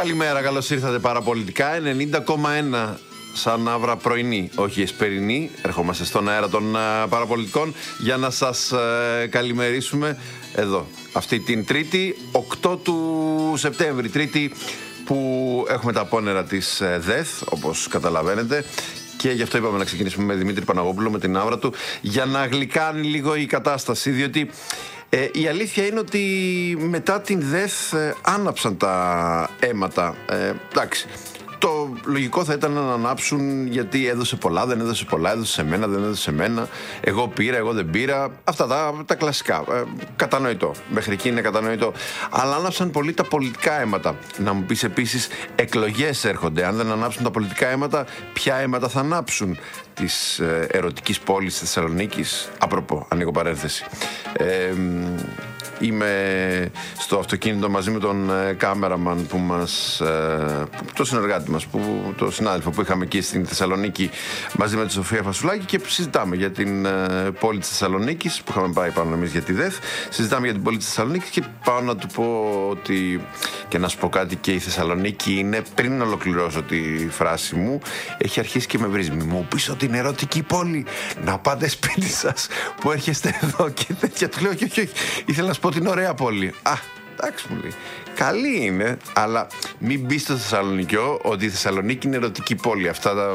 Καλημέρα, καλώς ήρθατε παραπολιτικά 90,1 σαν αύρα πρωινή, όχι εσπερινή. Ερχόμαστε στον αέρα των παραπολιτικών για να σας καλημερίσουμε εδώ αυτή την Τρίτη 8 του Σεπτέμβρη, Τρίτη που έχουμε τα απόνερα της ΔΕΘ, όπως καταλαβαίνετε. Και γι' αυτό είπαμε να ξεκινήσουμε με Δημήτρη Παναγόπουλο, με την αύρα του, για να γλυκάνει λίγο η κατάσταση, διότι η αλήθεια είναι ότι μετά την ΔΕΘ άναψαν τα αίματα. Εντάξει, το λογικό θα ήταν να ανάψουν, γιατί έδωσε πολλά, δεν έδωσε πολλά, έδωσε σε μένα, δεν έδωσε σε μένα, εγώ πήρα, εγώ δεν πήρα, αυτά τα κλασικά, κατανοητό, μέχρι εκεί είναι κατανοητό. Αλλά άναψαν πολύ τα πολιτικά αίματα. Να μου πεις επίσης, εκλογές έρχονται, αν δεν ανάψουν τα πολιτικά αίματα, ποια αίματα θα ανάψουν? Της ερωτικής πόλης της Θεσσαλονίκης? Απροπό, ανοίγω παρένθεση. Είμαι στο αυτοκίνητο μαζί με τον κάμεραμαν που μας, το συνεργάτη μας, το συνάδελφο που είχαμε εκεί στην Θεσσαλονίκη μαζί με τη Σοφία Φασουλάκη, και συζητάμε για την πόλη της Θεσσαλονίκης που είχαμε πάει πάνω εμείς για τη ΔΕΘ. Συζητάμε για την πόλη της Θεσσαλονίκης και πάω να του πω ότι, και να σου πω κάτι, και η Θεσσαλονίκη είναι, πριν ολοκληρώσω τη φράση μου, έχει αρχίσει και με βρίζει. Μου πεις ότι είναι ερωτική πόλη, να πάτε σπίτι σας που έρχεστε εδώ και τέτοια. Του λέω όχι, ήθελα να σου πω ότι είναι ωραία πόλη. Εντάξει, μου λέει, καλή είναι, αλλά μην μπει στο Θεσσαλονικιό ότι η Θεσσαλονίκη είναι ερωτική πόλη.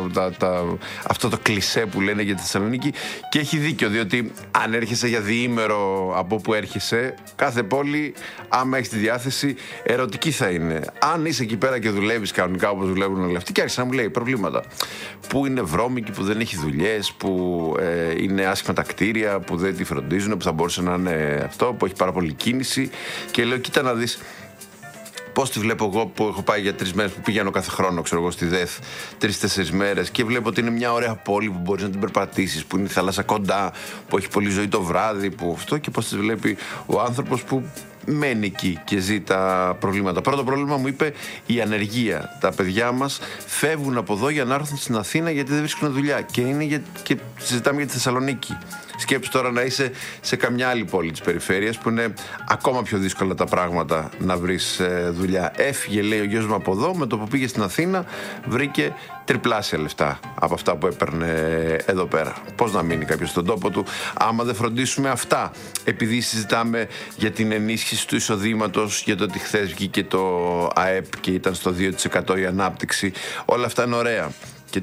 Αυτό το κλισέ που λένε για τη Θεσσαλονίκη. Και έχει δίκιο, διότι αν έρχεσαι για διήμερο από όπου έρχεσαι, κάθε πόλη, άμα έχεις τη διάθεση, ερωτική θα είναι. Αν είσαι εκεί πέρα και δουλεύεις κανονικά όπως δουλεύουν όλοι αυτοί, και άρχισε να μου λέει προβλήματα. Που είναι βρώμικη, που δεν έχει δουλειές, που είναι άσχημα τα κτίρια, που δεν τη φροντίζουν, που θα μπορούσε να είναι αυτό, που έχει πάρα πολύ κίνηση. Και λέω, κοίτα να δεις. Πώς τη βλέπω εγώ που έχω πάει για 3 μέρες, που πηγαίνω κάθε χρόνο, ξέρω εγώ, στη ΔΕΘ 3-4 μέρες, και βλέπω ότι είναι μια ωραία πόλη που μπορείς να την περπατήσεις, που είναι η θάλασσα κοντά, που έχει πολλή ζωή το βράδυ, που αυτό, και πώς τη βλέπει ο άνθρωπος που μένει εκεί και ζει τα προβλήματα. Πρώτο πρόβλημα, μου είπε, η ανεργία. Τα παιδιά μας φεύγουν από εδώ για να έρθουν στην Αθήνα γιατί δεν βρίσκουν δουλειά. Και συζητάμε για τη Θεσσαλονίκη. Σκέψου τώρα να είσαι σε καμιά άλλη πόλη της περιφέρειας που είναι ακόμα πιο δύσκολα τα πράγματα να βρεις δουλειά. Έφυγε, λέει, ο γιος μου από εδώ, με το που πήγε στην Αθήνα βρήκε τριπλάσια λεφτά από αυτά που έπαιρνε εδώ πέρα. Πώς να μείνει κάποιος στον τόπο του άμα δεν φροντίσουμε αυτά? Επειδή συζητάμε για την ενίσχυση του εισοδήματος, για το ότι χθες βγήκε το ΑΕΠ και ήταν στο 2% η ανάπτυξη, όλα αυτά είναι ωραία. Και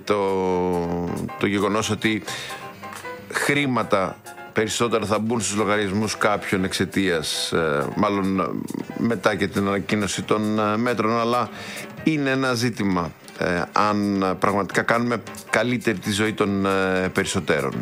το γεγονός ότι χρήματα περισσότερα θα μπουν στους λογαριασμούς κάποιων εξαιτίας, μάλλον μετά και την ανακοίνωση των μέτρων, αλλά είναι ένα ζήτημα αν πραγματικά κάνουμε καλύτερη τη ζωή των περισσότερων.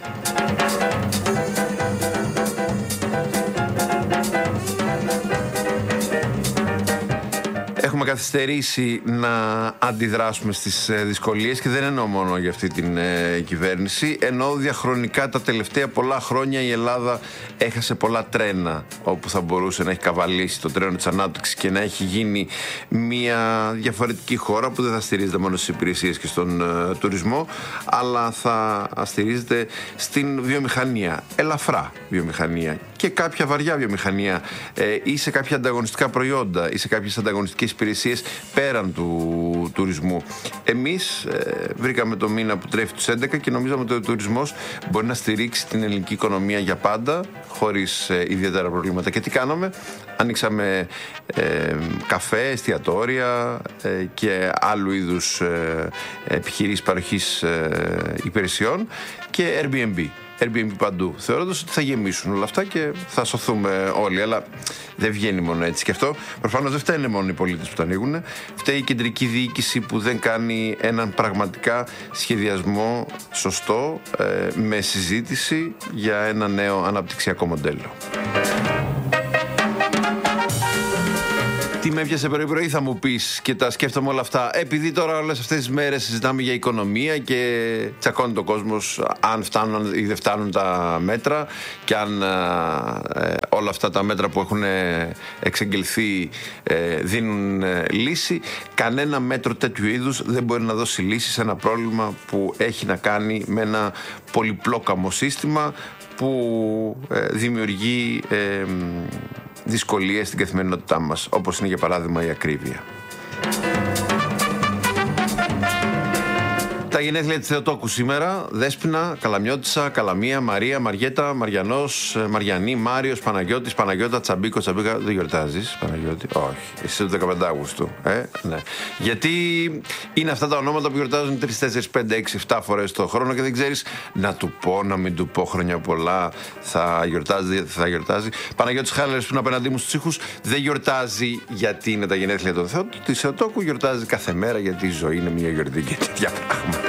Έχουμε καθυστερήσει να αντιδράσουμε στις δυσκολίες, και δεν εννοώ μόνο για αυτή την κυβέρνηση. Εννοώ διαχρονικά τα τελευταία πολλά χρόνια η Ελλάδα έχασε πολλά τρένα όπου θα μπορούσε να έχει καβαλήσει το τρένο της ανάπτυξης και να έχει γίνει μια διαφορετική χώρα που δεν θα στηρίζεται μόνο στις υπηρεσίες και στον τουρισμό, αλλά θα στηρίζεται στην βιομηχανία, ελαφρά βιομηχανία και κάποια βαριά βιομηχανία, ή σε κάποια ανταγωνιστικά προϊόντα ή σε κάποιες ανταγωνιστικές υπηρεσίες πέραν του τουρισμού. Εμείς βρήκαμε το μήνα που τρέφει τους 11 και νομίζαμε ότι ο τουρισμός μπορεί να στηρίξει την ελληνική οικονομία για πάντα, χωρίς ιδιαίτερα προβλήματα. Και τι κάναμε? Ανοίξαμε καφέ, εστιατόρια και άλλου είδους επιχειρήσεις παροχής υπηρεσιών και Airbnb παντού, θεωρώντας ότι θα γεμίσουν όλα αυτά και θα σωθούμε όλοι. Αλλά δεν βγαίνει μόνο έτσι. Και αυτό προφανώς δεν φταίνε μόνο οι πολίτες που το ανοίγουν. Φταίει η κεντρική διοίκηση που δεν κάνει έναν πραγματικά σχεδιασμό σωστό, με συζήτηση για ένα νέο αναπτυξιακό μοντέλο. Τι με έπιασε πρωί-πρωί, θα μου πεις, και τα σκέφτομαι όλα αυτά. Επειδή τώρα όλες αυτές τις μέρες συζητάμε για οικονομία και τσακώνει το κόσμος αν φτάνουν ή δεν φτάνουν τα μέτρα, και αν όλα αυτά τα μέτρα που έχουν εξεγγελθεί δίνουν λύση. Κανένα μέτρο τέτοιου είδους δεν μπορεί να δώσει λύση σε ένα πρόβλημα που έχει να κάνει με ένα πολυπλόκαμο σύστημα που δημιουργεί δυσκολίες στην καθημερινότητά μας, όπως είναι για παράδειγμα η ακρίβεια. Τα γενέθλια της Θεοτόκου σήμερα: Δέσποινα, Καλαμιώτισσα, Καλαμία, Μαρία, Μαριέτα, Μαριανός, Μαριανή, Μάριος, Παναγιώτης, Παναγιώτα, Τσαμπίκο, Τσαμπίκα. Δεν γιορτάζεις, Παναγιώτη? Όχι. Εσύ το 15 Αύγουστου. Ναι. Γιατί είναι αυτά τα ονόματα που γιορτάζουν 3, 4, 5, 6, 7 φορές το χρόνο και δεν ξέρεις να του πω, να μην του πω χρόνια πολλά. Θα γιορτάζει, θα γιορτάζει. Παναγιώτης Χάλερς που είναι απέναντί μου στους ήχους δεν γιορτάζει γιατί είναι τα γενέθλια της Θεοτόκου. Γιορτάζει κάθε μέρα γιατί η ζωή είναι μια γιορτή και τέτοια πράγματα.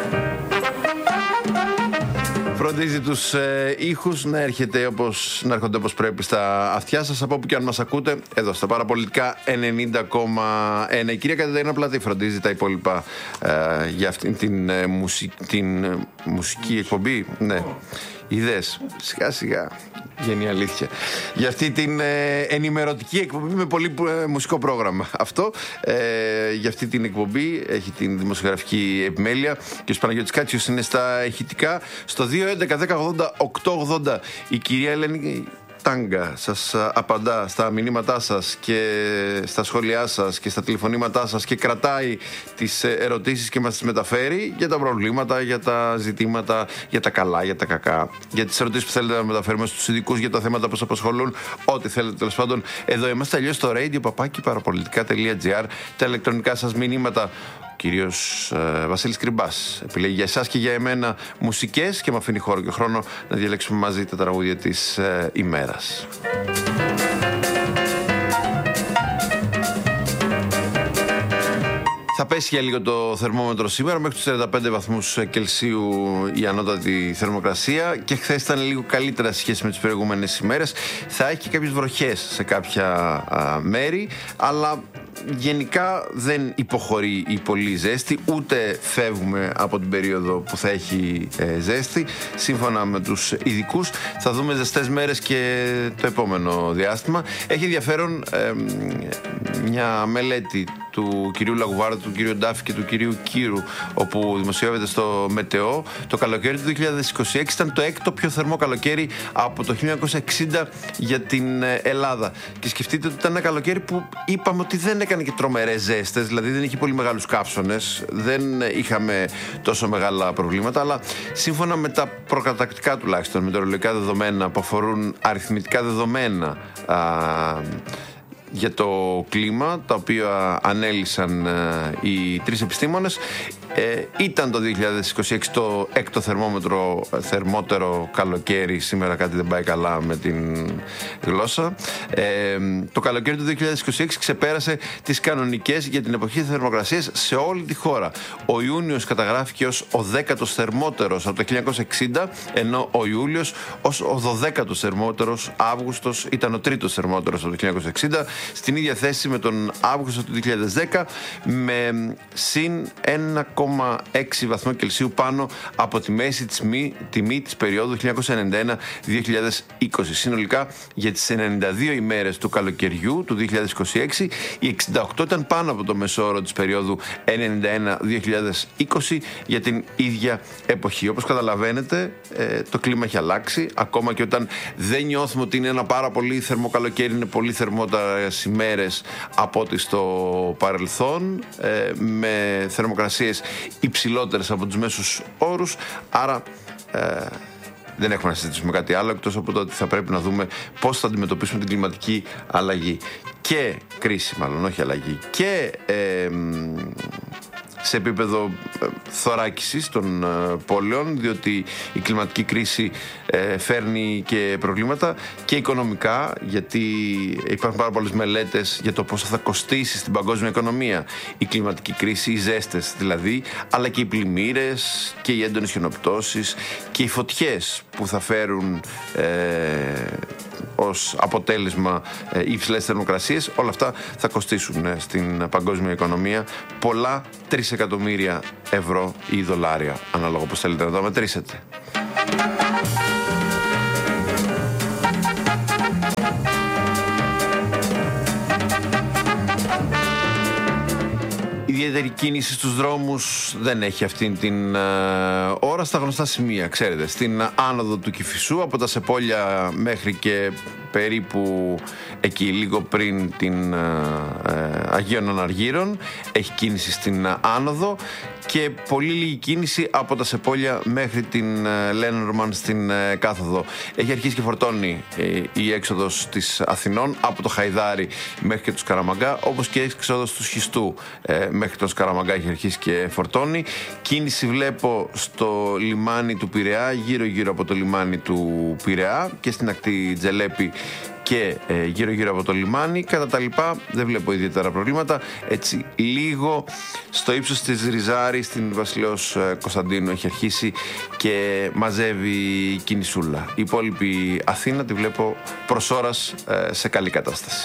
Φροντίζει τους ήχους να έρχονται όπως πρέπει στα αυτιά σας από όπου και αν μας ακούτε, εδώ στα Παραπολιτικά 90,1. Η κυρία Κατερίνα Πλατή φροντίζει τα υπόλοιπα για αυτήν την μουσική εκπομπή. Ναι. Είδες, σιγά σιγά βγαίνει η αλήθεια. Για αυτή την ενημερωτική εκπομπή με πολύ μουσικό πρόγραμμα. Αυτό για αυτή την εκπομπή έχει την δημοσιογραφική επιμέλεια και ο Παναγιώτης Κάτσιος είναι στα ηχητικά. Στο 2.11.10.80.880 η κυρία Ελένη Τάγκα σας απαντά στα μηνύματά σας και στα σχόλιά σας και στα τηλεφωνήματά σας και κρατάει τις ερωτήσεις και μας τις μεταφέρει για τα προβλήματα, για τα ζητήματα, για τα καλά, για τα κακά, για τις ερωτήσεις που θέλετε να μεταφέρουμε στους ειδικούς, για τα θέματα που σας απασχολούν, ό,τι θέλετε τέλος πάντων. Εδώ είμαστε, αλλιώς στο radio@parapolitica.gr, τα ηλεκτρονικά σας μηνύματα. Κύριος Βασίλης Κρυμπάς επιλέγει για εσάς και για εμένα μουσικές και με αφήνει χώρο και χρόνο να διαλέξουμε μαζί τα τραγούδια της ημέρας. Θα πέσει για λίγο το θερμόμετρο σήμερα, μέχρι τους 35 βαθμούς Κελσίου η ανώτατη θερμοκρασία και χθες ήταν λίγο καλύτερα σε σχέση με τις προηγούμενες ημέρες. Θα έχει και κάποιες βροχές σε κάποια μέρη, αλλά γενικά δεν υποχωρεί η πολύ ζέστη, ούτε φεύγουμε από την περίοδο που θα έχει ζέστη. Σύμφωνα με τους ειδικούς θα δούμε ζεστές μέρες και το επόμενο διάστημα. Έχει ενδιαφέρον μια μελέτη του κυρίου Λαγουβάρου, του κυρίου Ντάφη και του κυρίου Κύρου, όπου δημοσιεύεται στο Μετεό. Το καλοκαίρι του 2026 ήταν το έκτο πιο θερμό καλοκαίρι από το 1960 για την Ελλάδα. Και σκεφτείτε ότι ήταν ένα καλοκαίρι που είπαμε ότι δεν έκανε και τρομερές ζέστες, δηλαδή δεν είχε πολύ μεγάλους καύσωνες, δεν είχαμε τόσο μεγάλα προβλήματα, αλλά σύμφωνα με τα προκατακτικά τουλάχιστον μετεωρολογικά δεδομένα που αφορούν αριθμητικά δεδομένα για το κλίμα, τα οποία ανέλυσαν οι τρεις επιστήμονες, ήταν το 2026 το έκτο θερμότερο καλοκαίρι. Σήμερα κάτι δεν πάει καλά με την γλώσσα. Το καλοκαίρι του 2026 ξεπέρασε τις κανονικές για την εποχή θερμοκρασίας σε όλη τη χώρα. Ο Ιούνιος καταγράφηκε ως ο 10ος θερμότερος από το 1960, ενώ ο Ιούλιος ως ο 12ος θερμότερος. Αύγουστος ήταν ο 3ος θερμότερος από το 1960, στην ίδια θέση με τον Αύγουστο του 2010, με συν 1,6 βαθμό Κελσίου πάνω από τη μέση τιμή της περίοδου 1991-2020. Συνολικά για τις 92 ημέρες του καλοκαιριού του 2026, οι 68 ήταν πάνω από το μεσόωρο της περίοδου 91-2020 για την ίδια εποχή. Όπως καταλαβαίνετε, το κλίμα έχει αλλάξει. Ακόμα και όταν δεν νιώθουμε ότι είναι ένα πάρα πολύ θερμό καλοκαίρι, είναι πολύ θερμότερες ημέρες από ό,τι στο παρελθόν, με θερμοκρασίες υψηλότερες από τους μέσους όρους. Άρα δεν έχουμε να συζητήσουμε κάτι άλλο εκτός από το ότι θα πρέπει να δούμε πώς θα αντιμετωπίσουμε την κλιματική αλλαγή και κρίση, μάλλον όχι αλλαγή, και σε επίπεδο θωράκισης των πόλεων, διότι η κλιματική κρίση φέρνει και προβλήματα και οικονομικά, γιατί υπάρχουν πάρα πολλές μελέτες για το πόσο θα κοστίσει στην παγκόσμια οικονομία η κλιματική κρίση, οι ζέστες δηλαδή, αλλά και οι πλημμύρες και οι έντονες χιονοπτώσεις και οι φωτιές που θα φέρουν ως αποτέλεσμα υψηλές θερμοκρασίες. Όλα αυτά θα κοστίσουν στην παγκόσμια οικονομία πολλά 3 εκατομμύρια ευρώ ή δολάρια, ανάλογα πώς θέλετε να το μετρήσετε. Ιδιαίτερη κίνηση στους δρόμους δεν έχει αυτήν την ώρα στα γνωστά σημεία, ξέρετε, στην άνοδο του Κηφισού από τα Σεπόλια μέχρι και περίπου εκεί λίγο πριν την Αγίων Αναργύρων, έχει κίνηση στην άνοδο και πολύ λίγη κίνηση από τα Σεπόλια μέχρι την Λένορμαν στην κάθοδο. Έχει αρχίσει και φορτώνει η έξοδος της Αθηνών από το Χαϊδάρι μέχρι και το Σκαραμαγκά, όπως και η έξοδος του Σχιστού μέχρι το Σκαραμαγκά έχει αρχίσει και φορτώνει. Κίνηση βλέπω στο λιμάνι του Πειραιά, γύρω-γύρω από το λιμάνι του Πειραιά και στην ακτή Τζελέπη και γύρω-γύρω από το λιμάνι. Κατά τα λοιπά δεν βλέπω ιδιαίτερα προβλήματα. Έτσι λίγο στο ύψος της Ριζάρη στην Βασιλέως Κωνσταντίνου έχει αρχίσει και μαζεύει κινησούλα. Η υπόλοιπη Αθήνα τη βλέπω προς ώρας σε καλή κατάσταση.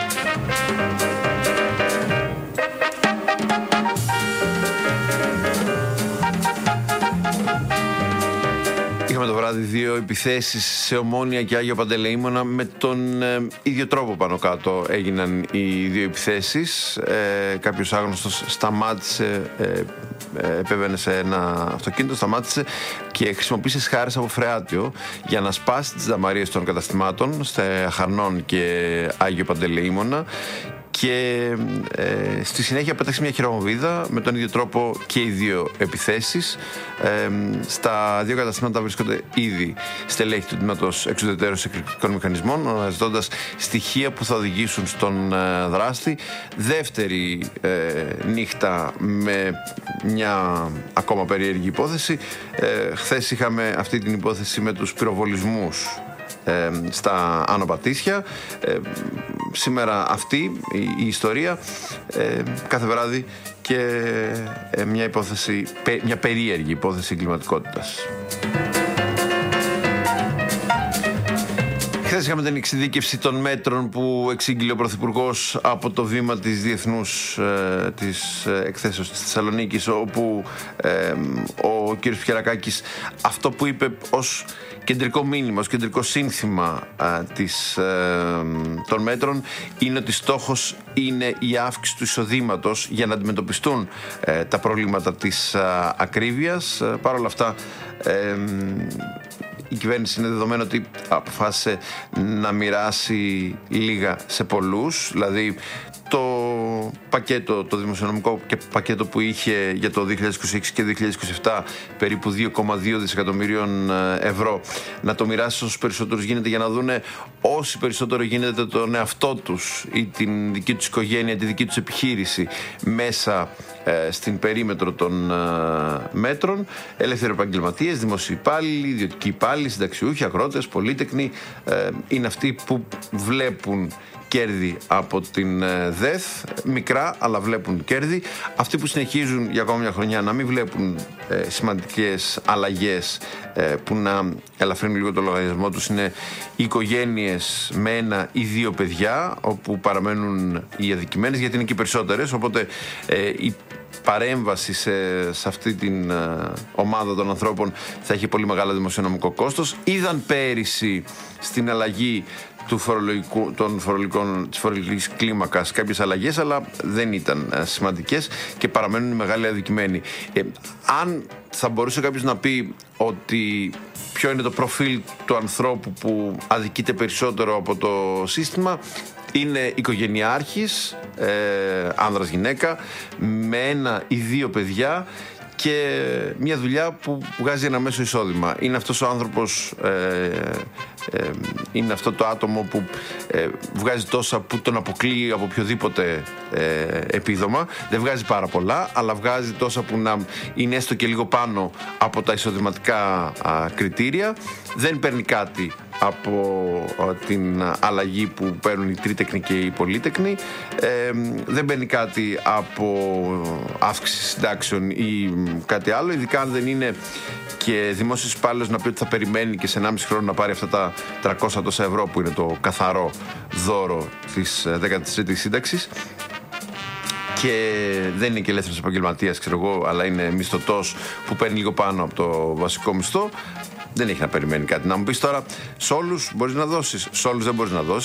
Είχαμε το βράδυ δύο επιθέσεις σε Ομόνια και Άγιο Παντελεήμονα. Με τον ίδιο τρόπο πάνω κάτω έγιναν οι δύο επιθέσεις. Κάποιος άγνωστος σταμάτησε, επέβαινε σε ένα αυτοκίνητο, σταμάτησε και χρησιμοποίησε σχάρες από φρεάτιο για να σπάσει τις δαμαρίες των καταστημάτων στα Χαρνών και Άγιο Παντελεήμονα. Και στη συνέχεια πέταξε μια χειρομοβίδα με τον ίδιο τρόπο και οι δύο επιθέσεις. Στα δύο καταστήματα βρίσκονται ήδη στελέχη του τμήματος εξουδετερώσεως εκρηκτικών μηχανισμών, αναζητώντας στοιχεία που θα οδηγήσουν στον δράστη. Δεύτερη νύχτα με μια ακόμα περίεργη υπόθεση. Χθες είχαμε αυτή την υπόθεση με τους πυροβολισμούς στα Άνω Πατήσια. Σήμερα αυτή η ιστορία, κάθε βράδυ και μια υπόθεση, μια περίεργη υπόθεση εγκληματικότητας. Χθες είχαμε την εξειδίκευση των μέτρων που εξήγηλε ο Πρωθυπουργός από το βήμα της διεθνούς της εκθέσεως της Θεσσαλονίκης, όπου ο κ. Πιερακάκης αυτό που είπε ως κεντρικό μήνυμα, ως κεντρικό σύνθημα των μέτρων είναι ότι στόχος είναι η αύξηση του εισοδήματος για να αντιμετωπιστούν τα προβλήματα της ακρίβειας. Παρ' όλα αυτά η κυβέρνηση είναι δεδομένο ότι αποφάσισε να μοιράσει λίγα σε πολλούς, δηλαδή το πακέτο, το δημοσιονομικό και πακέτο που είχε για το 2026 και 2027 περίπου 2,2 δισεκατομμυρίων ευρώ, να το μοιράσει όσους περισσότερους γίνεται για να δούνε όσοι περισσότερο γίνεται τον εαυτό τους ή την δική τους οικογένεια, τη δική τους επιχείρηση μέσα στην περίμετρο των μέτρων. Ελεύθεροι επαγγελματίες, δημοσιοί υπάλληλοι, ιδιωτικοί υπάλληλοι, συνταξιούχοι, αγρότες, πολίτεκνοι είναι αυτοί που βλέπουν κέρδη από την ΔΕΘ, μικρά αλλά βλέπουν κέρδη. Αυτοί που συνεχίζουν για ακόμα μια χρονιά να μην βλέπουν σημαντικές αλλαγές που να ελαφρύνουν λίγο το λογαριασμό τους είναι οι οικογένειες με ένα ή δύο παιδιά, όπου παραμένουν οι αδικημένες, γιατί είναι και οι περισσότερες, οπότε η παρέμβαση σε αυτή την ομάδα των ανθρώπων θα έχει πολύ μεγάλο δημοσιονομικό κόστος. Είδαν πέρυσι στην αλλαγή της φορολογικής κλίμακας κάποιες αλλαγές, αλλά δεν ήταν σημαντικές και παραμένουν οι μεγάλοι αδικημένοι. Αν θα μπορούσε κάποιος να πει ότι ποιο είναι το προφίλ του ανθρώπου που αδικείται περισσότερο από το σύστημα, είναι οικογενειάρχης, άνδρας γυναίκα, με ένα ή δύο παιδιά και μια δουλειά που βγάζει ένα μέσο εισόδημα. Είναι αυτός ο άνθρωπος, είναι αυτό το άτομο που βγάζει τόσα που τον αποκλείει από οποιοδήποτε επίδομα. Δεν βγάζει πάρα πολλά, αλλά βγάζει τόσα που να είναι έστω και λίγο πάνω από τα εισοδηματικά κριτήρια. Δεν παίρνει κάτι από την αλλαγή που παίρνουν οι τρίτεκνοι και οι πολίτεκνοι, δεν παίρνει κάτι από αύξηση συντάξεων ή κάτι άλλο, ειδικά αν δεν είναι και δημόσιος υπάλληλος να πει ότι θα περιμένει και σε 1,5 χρόνο να πάρει αυτά τα 300 τόσα ευρώ που είναι το καθαρό δώρο της 13ης σύνταξης. Και δεν είναι και ελεύθερος επαγγελματίας, ξέρω εγώ, αλλά είναι μισθωτός που παίρνει λίγο πάνω από το βασικό μισθό. Δεν έχει να περιμένει κάτι. Να μου πεις τώρα, σε όλους μπορείς να δώσεις, σε όλους δεν μπορείς να δώσεις.